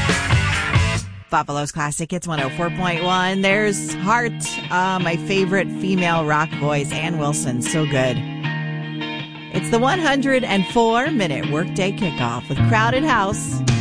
Buffalo's Classic Hits 104.1. There's Heart, my favorite female rock voice, Ann Wilson. So good. It's the 104-minute workday kickoff with Crowded House.